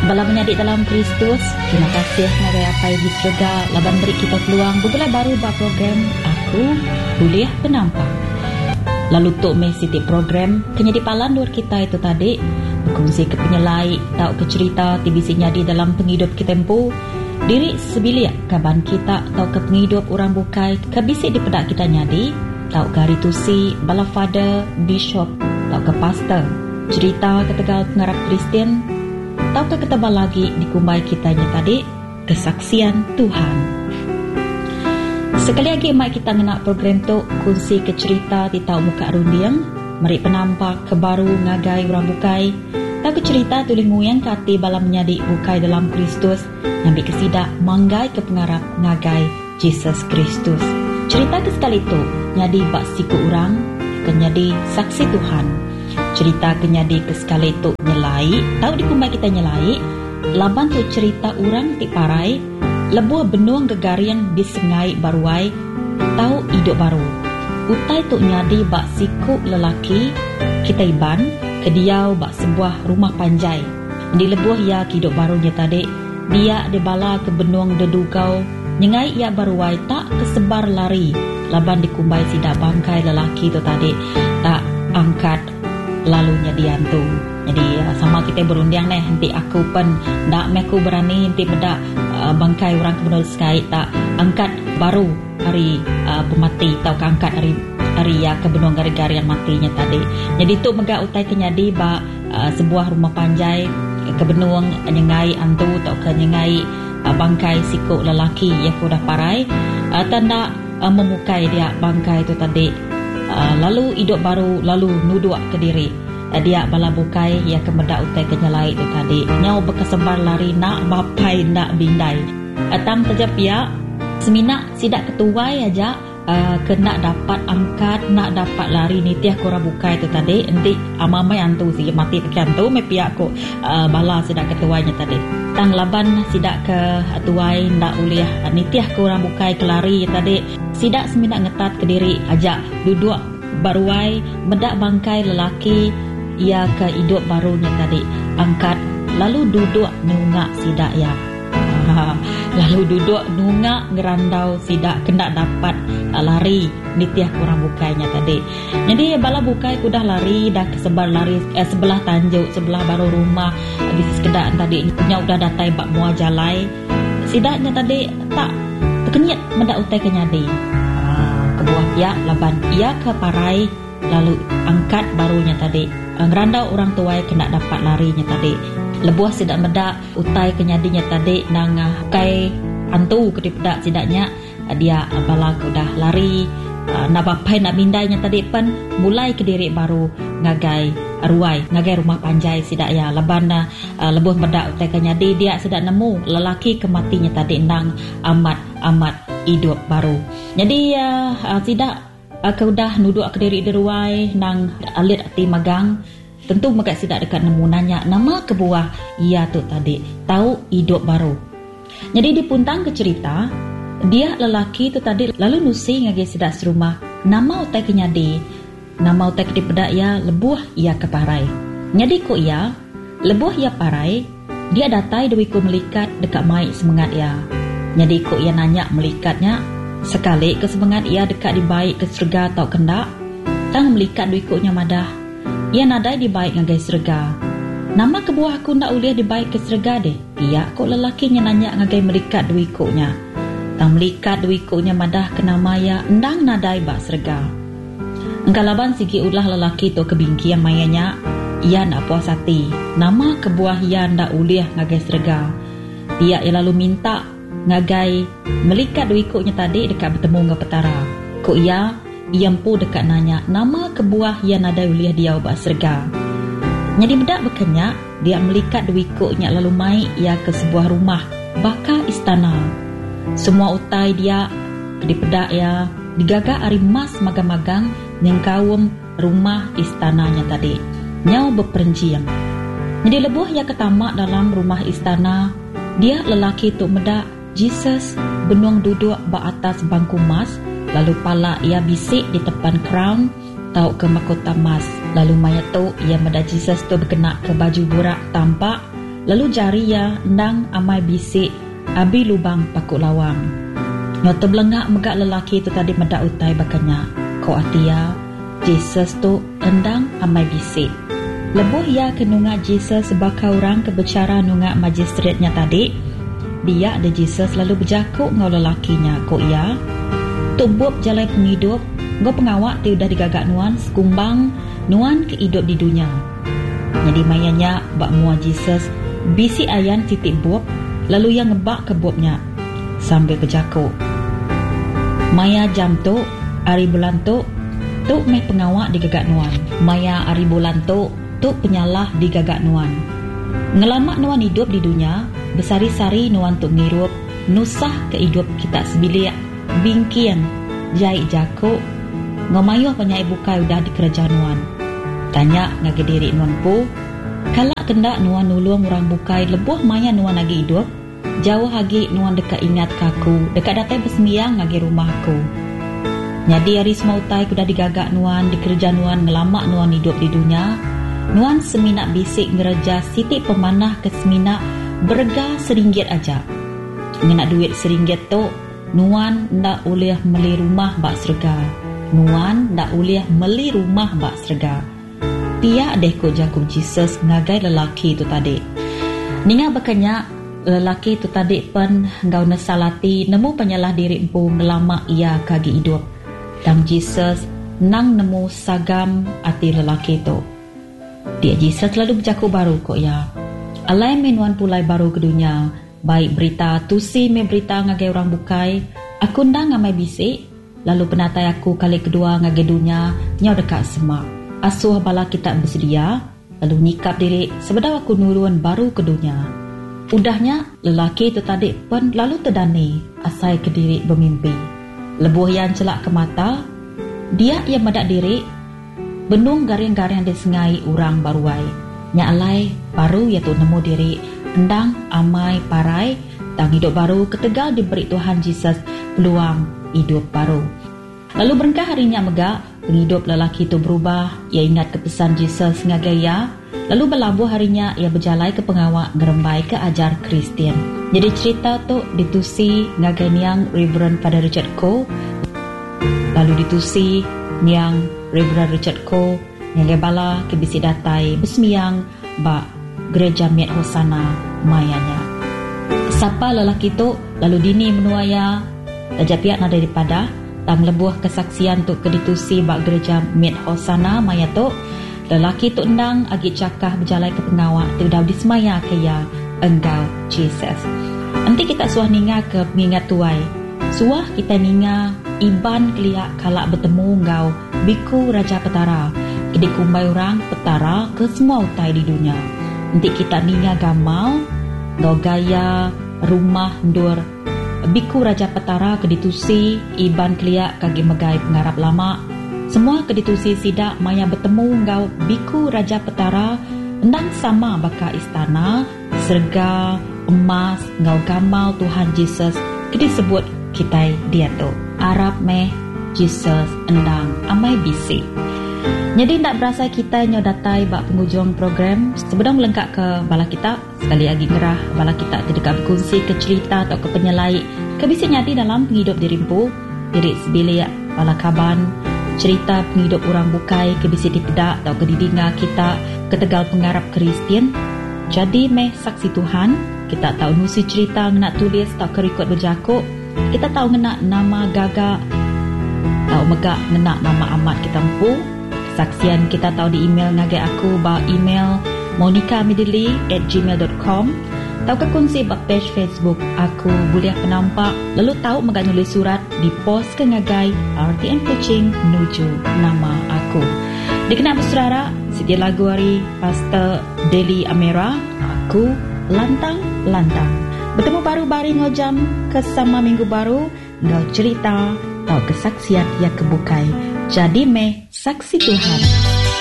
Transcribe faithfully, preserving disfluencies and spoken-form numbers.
Bala menyadik dalam Kristus, terima kasih nagai apa di surga laban beri kita peluang begala baru ba program Aku Boleh Penampak. Lalu tok me siti program kenyadipalan luar kita itu tadi berkongsi ke penyelai tau ke cerita tibisinya di dalam penghidup kita tempo diri sebilia kaban kita tau ke penghidup orang bukai kebisik di pedak kita nyadi tau ke ritusi bala father bishop tau ke pastor cerita ke tegal pengarap Kristian tau ke ketebal lagi dikumbai kitanya tadi kesaksian Tuhan. Sekali lagi mai kita ngena program tu kunci ke cerita di tau muka rundiang mari penampak ke baru ngagai orang bukai tau ke cerita tulingu yang kati bala menyadik bukai dalam Kristus yang kesida manggai ke pengarap ngagai Jesus Kristus. Cerita ke sekali tu nyadi bak siku orang kenyadi saksi Tuhan. Cerita kenyadi ke sekali tu nyelai tau dikumbai kita nyelai laban tu cerita orang ti parai lebuah benuang gegarian disengai baruai tau hidup baru utai tu nyadi bak siku lelaki kita iban kediau bak sebuah rumah panjai di lebuah ya hidup barunya tadi dia dibala ke benuang dedugau nyengai ia baruai tak kesebar lari laban dikumbai sida bangkai lelaki tu tadi tak angkat lalunya diantu. Jadi uh, sama kita berundang nih nanti aku pen ndak meku berani nanti beda uh, bangkai orang kebenar sekali tak angkat baru hari uh, pemati atau angkat hari hari ya kebenar gara-gara yang matinya tadi. Jadi tu mega utai kenyadi ba uh, sebuah rumah panjai kebenar nyengai antu atau kenyengai uh, bangkai siku lelaki yang sudah parai uh, tanda uh, memukai dia bangkai itu tadi. Uh, lalu hidup baru lalu nuduk ke diri uh, dia bala bukai ya kemedak utai kenyalai itu tadi nyau berkesebar lari nak bapai nak bindai atang uh, kejap ya semina sidak ketuai aja uh, kena dapat angkat nak dapat lari nitiah korang bukai itu tadi nanti amamai antu si mati tekan tu me pihak ko uh, bala sidak ketuainya tadi tang laban sidak ke tuai ndak uliah uh, nitiah korang bukai kelari tadi sidak semina ngetat ke diri aja duduk baruai medak bangkai lelaki ia ke hidup barunya tadi angkat lalu duduk nungak sidak ya lalu duduk nungak ngerandau sidak kena dapat uh, lari nitiah kurang bukainya tadi. Jadi bala bukai kudah lari dah kesebar lari eh, sebelah tanjuk sebelah baru rumah habis kedak tadi nya udah datai bak mua jalai sidaknya tadi tak terkenyat medak utai kenyadi kebuah ya laban ia ke parai lalu angkat barunya tadi ngerandau orang tuai kena dapat larinya tadi lebuah sidak medak utai kenyadinya tadi nang kai antu kedipedak sidaknya dia bala udah lari nak bapai nak bindainya tadi pen mulai ke diri baru ngagai ruai ngagai rumah panjai sidak ya leban uh, lebuh medak utai kenyadi dia sidak nemu lelaki kematinya tadi nang amat amat hidup baru. Jadi uh, uh, tidak uh, keudah nuduk ke diri deruai nang alit ati magang tentu mega sidak dekat nemu nanya nama kebuah ia tu tadi tahu hidup baru. Jadi dipuntang ke cerita dia lelaki tu tadi lalu nusi ngage sidak serumah nama utai kenyadi nama utai kedipeda ya lebuah ia keparai. Jadi ko ia lebuah ia parai dia datai dewi ko melikat dekat mai semangat ya. Jadi kok ia nanya melikatnya sekali ke semangat ia dekat di baik ke surga atau kendak tang melikat duit koknya madah ia nadai di baik ngagai surga nama kebuah aku ndak uliah di baik ke surga deh ia kok lelakinya nanya ngagai melikat duit koknya tang melikat duit koknya madah kena maya endang nadai bak surga engkalaban sigi ulah lelaki tu kebingki yang mayanya ia ndak puas hati nama kebuah ia ndak uliah ngagai surga dia ia lalu minta ngagai melikat duit koknya tadi dekat bertemu dengan petara. Kok ia iampu dekat nanya nama kebuah yang ada uliah dia ubah serga. Jadi bedak berkenyak dia melikat duit koknya lalu mai ia ke sebuah rumah baka istana. Semua utai dia di pedak ya digagak ari mas magang-magang yang kawum rumah istananya tadi. Nyau berperencian. Jadi lebuh ia ketamak dalam rumah istana dia lelaki tu medak Jesus benuang duduk ba atas bangku mas lalu pala ia bisik di depan crown tau ke mahkota mas lalu mayat tu ia meda Jesus tu berkena ke baju burak tampak Lalu jari ya ndang amai bisik abi lubang pakuk lawang. Nyo terbelengak megak lelaki tu tadi medak utai bakanya. Ko atia Jesus tu endang amai bisik. Lebuh ya kenunga Jesus sebaka orang kebicara nunga magistratnya tadi. Dia ada Jesus lalu berjakuk ngau lelakinya. Ko ia tubup jalai penghidup ngau pengawak ti udah digagak nuan sekumbang nuan ke hidup di dunia. Jadi mayanya bak mua Jesus bisi ayan titik buap lalu yang ngebak ke buapnya sambil berjakuk. Maya jam tu hari bulan tu tu meh pengawak digagak nuan. Maya hari bulan tu tu penyalah digagak nuan. Ngelamak nuan hidup di dunia, besari-sari nuan tu ngirup, nusah ke hidup kita sebilik, bingkian, jai jakuk, ngomayuh penyai bukai udah di kerajaan nuan. Tanya ngage diri nuan pu, kalak kendak nuan nulung orang bukai lebuh maya nuan lagi hidup, jauh lagi nuan dekat ingat kaku, dekat datang bersemiang ngage rumahku. Jadi hari semautai kuda digagak nuan di kerajaan nuan ngelamak nuan hidup di dunia. Nuan seminak bisik ngereja sitik pemanah ke seminak berga seringgit aja. Ngenak duit seringgit tu, nuan ndak boleh beli rumah bak serga. Nuan ndak boleh beli rumah bak serga. Pia deh ko jagung Jesus ngagai lelaki tu tadi. Ninga bakanya lelaki tu tadi pen ngau nesalati nemu penyalah diri empu ngelamak ia kagi hidup. Dan Jesus nang nemu sagam ati lelaki tu. Dia Jesus lalu berjaku baru kok ya. Alai menuan pulai baru ke dunia. Baik berita tusi me berita ngagai orang bukai. Aku ndang ngamai bisik. Lalu penatai aku kali kedua ngagai dunia. Nyau dekat semak. Asuh bala kita bersedia. Lalu nikap diri sebedau aku nurun baru ke dunia. Udahnya lelaki tu tadi pun lalu terdani. Asai ke diri bermimpi. Lebuh yang celak ke mata. Dia yang medak diri. Benung garing-garing disengai orang baruai. Nya alai baru ya tu nemu diri endang amai parai tang hidup baru ketegal diberi Tuhan Jesus peluang hidup baru. Lalu berengkah harinya megak penghidup lelaki itu berubah. Ia ingat ke pesan Jesus ngagaya. Lalu berlabuh harinya ia berjalai ke pengawak ngerembai ke ajar Kristian. Jadi cerita tu ditusi ngagai niang Reverend Father Richard Koh. Lalu ditusi niang Reverend Richard Koh yang gebala ke bisi datai besmiang ba gereja Miat Hosana mayanya. Sapa lelaki tu lalu dini menuaya tajapiat nada daripada tang lebuh kesaksian tu keditusi ba gereja Miat Hosana maya tu lelaki tu endang agi cakah berjalai ke pengawak tu dah dismaya kaya enggau Jesus. Nanti kita suah ninga ke pengingat tuai. Suah kita ninga iban keliak kalak bertemu ngau biku Raja Petara. Kedi kumbai orang petara ke semua utai di dunia. Nanti kita ninga gamal ngau gaya rumah ndur biku Raja Petara keditusi iban keliak kagi megai pengarap lama. Semua keditusi sidak maya bertemu ngau biku Raja Petara endang sama baka istana serga emas ngau gamal Tuhan Jesus kedi sebut kita dia tu Arab meh Jesus endang amai bisi. Jadi tak berasa kita nyo datai bak penghujung program sebelum lengkap ke bala kita sekali lagi ngerah bala kita tidak berkongsi ke cerita atau ke penyelai ke bisi nyati dalam penghidup dirimpu diri sebilik bala kaban cerita penghidup orang bukai ke bisi dipedak atau ke didinga kita ketegal pengarap Kristian. Jadi meh saksi Tuhan kita tahu nusi cerita nak tulis atau ke rekod berjakuk. Kita tahu ngena nama gagak, tahu megak ngena nama amat kita empu. Kesaksian kita tahu di email ngagai aku ba email monica midili at gmail dot com. Tahu ke kongsi ba page Facebook aku Buliah Penampak. Lalu tahu megak nulis surat di post ke ngagai R T M Kuching menuju nama aku. Dikenal bersaudara sedia lagu hari Pastor Deli Amera. Aku lantang-lantang. Bertemu baru bari ngojam kesama minggu baru ngau cerita atau kesaksian yang kebukai. Jadi meh saksi Tuhan.